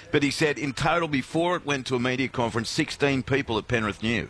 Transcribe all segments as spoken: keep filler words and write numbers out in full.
But he said in total, before it went to a media conference, sixteen people at Penrith knew.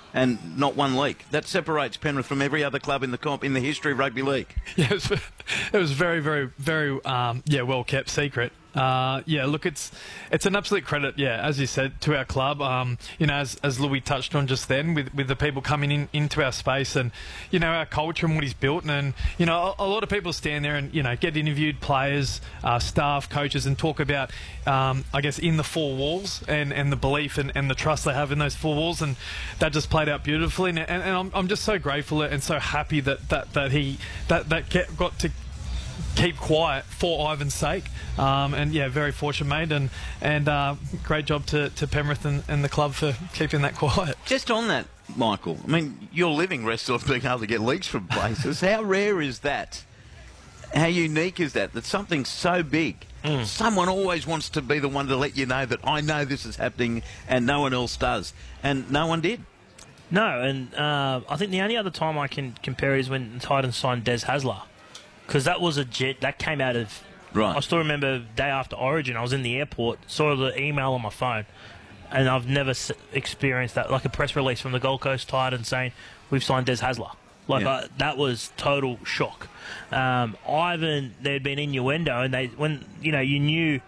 And not one leak. That separates Penrith from every other club in the comp in the history of rugby league. Yeah, it was, it was very, very, very, um, yeah, well kept secret. Uh, yeah, look, it's it's an absolute credit, yeah, as you said, to our club. Um, you know, as, as Louis touched on just then, with, with the people coming in into our space and, you know, our culture and what he's built. And, and you know, a, a lot of people stand there and, you know, get interviewed players, uh, staff, coaches, and talk about, um, I guess, in the four walls and, and the belief and, and the trust they have in those four walls. And that just played out beautifully. And, and, and I'm, I'm just so grateful and so happy that, that, that he that, that get, got to keep quiet for Ivan's sake, um, and yeah, very fortunate mate, and and uh, great job to, to Penrith and, and the club for keeping that quiet. Just on that, Michael, I mean, your living rests on being able to get leaks from places. How rare is that? How unique is that? That something so big, mm. someone always wants to be the one to let you know that I know this is happening and no one else does, and no one did. No, and uh, I think the only other time I can compare is when Titans signed Des Hasler. Because that was a jet that came out of. Right. I still remember day after Origin, I was in the airport, saw the email on my phone, and I've never s- experienced that, like a press release from the Gold Coast Titans saying we've signed Des Hasler. Like yeah. I, that was total shock. Um, Ivan, there'd been innuendo, and they when you know you knew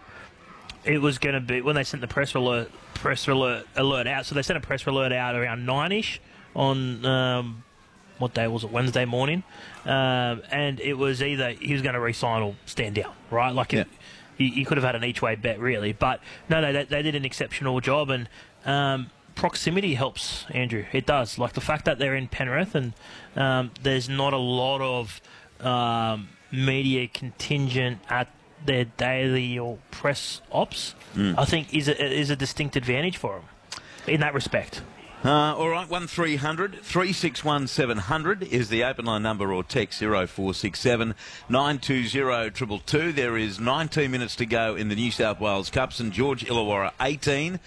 it was going to be when they sent the press alert press alert alert out. So they sent a press alert out around nine ish on. Um, What day was it? Wednesday morning, um, and it was either he was going to re-sign or stand down, right? Like yeah. it, you, you could have had an each-way bet, really. But no, they they did an exceptional job, and um, proximity helps, Andrew. It does. Like the fact that they're in Penrith, and um, there's not a lot of um, media contingent at their daily or press ops. Mm. I think is a, is a distinct advantage for them in that respect. Uh, all right, one three hundred three six one seven hundred is the open line number, or text zero four six seven nine two zero two two two. There is nineteen minutes to go in the New South Wales Cup. St George Illawarra eighteen,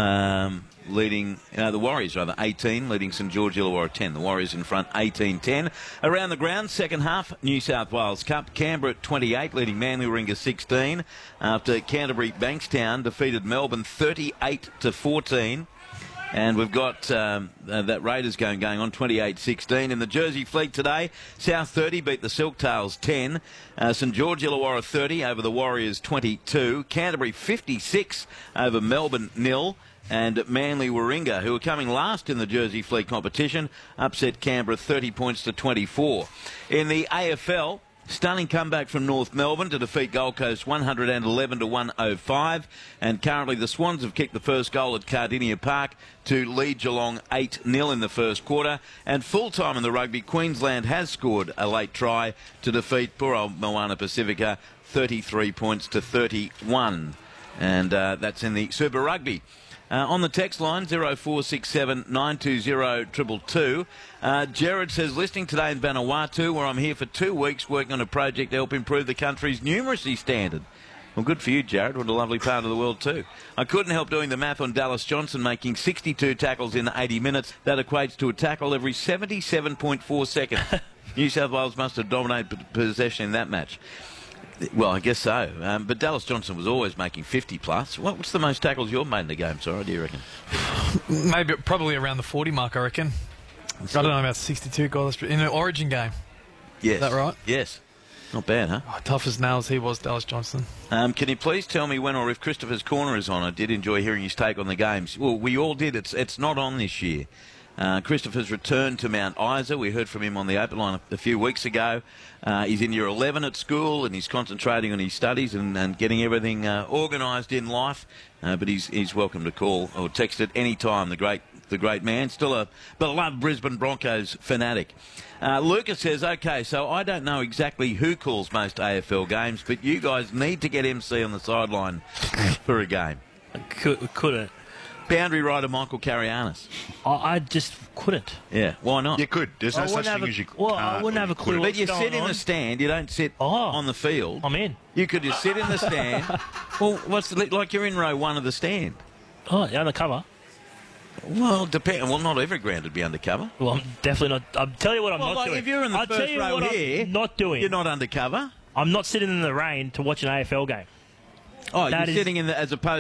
um, leading uh, the Warriors rather eighteen, leading St George Illawarra ten. The Warriors in front eighteen ten. Around the ground, second half New South Wales Cup. Canberra at twenty-eight, leading Manly Warringah sixteen. After Canterbury Bankstown defeated Melbourne thirty-eight to fourteen. And we've got um, uh, that Raiders game going on, twenty-eight sixteen. In the Jersey Fleet today, South thirty beat the Silktails ten. Uh, St George Illawarra thirty over the Warriors twenty-two. Canterbury fifty-six over Melbourne nil. And Manly Warringah, who are coming last in the Jersey Fleet competition, upset Canberra thirty points to twenty-four. In the A F L, stunning comeback from North Melbourne to defeat Gold Coast one hundred eleven to one oh five. And currently the Swans have kicked the first goal at Cardinia Park to lead Geelong eight nil in the first quarter. And full-time in the rugby, Queensland has scored a late try to defeat poor old Moana Pacifica thirty-three points to thirty-one. And uh, that's in the Super Rugby. Uh, on the text line, zero four six seven nine two zero two two two. Uh, Jared says, listening today in Vanuatu, where I'm here for two weeks working on a project to help improve the country's numeracy standard. Well, good for you, Jared. What a lovely part of the world, too. I couldn't help doing the math on Dallas Johnson making sixty-two tackles in eighty minutes. That equates to a tackle every seventy-seven point four seconds. New South Wales must have dominated possession in that match. Well, I guess so. Um, but Dallas Johnson was always making fifty plus. What, what's the most tackles you've made in a game, Sorry, do you reckon? Maybe, probably around the forty mark, I reckon. I don't know about sixty-two goals in an Origin game. Yes. Is that right? Yes. Not bad, huh? Oh, tough as nails he was, Dallas Johnson. Um, can you please tell me when or if Christopher's Corner is on? I did enjoy hearing his take on the games. Well, we all did. It's it's not on this year. Uh, Christopher's returned to Mount Isa. We heard from him on the open line a, a few weeks ago. Uh, he's in year eleven at school and he's concentrating on his studies and, and getting everything uh, organised in life. Uh, but he's he's welcome to call or text at any time. The great the great man, still a beloved Brisbane Broncos fanatic. Uh, Lucas says, okay, so I don't know exactly who calls most A F L games, but you guys need to get M C on the sideline for a game. Could, couldn't. Boundary rider Michael Carianis. I, I just couldn't. Yeah, why not? You could. There's no I such wouldn't thing have as a- you well, can't. I wouldn't have a clue. Couldn't. But you What's sit going in the on? stand, you don't sit Oh. on the field. I'm in. You could just sit in the stand. Well, what's the, like you're in row one of the stand. Oh, you're undercover. Well, depend. Well, not every ground would be undercover. Well, I'm definitely not. I'll tell you what I'm Well, not like doing. if you're in the I'll tell first you row what here, I'm not doing. You're not undercover. I'm not sitting in the rain to watch an A F L game. Oh, That you're is- sitting in the, as opposed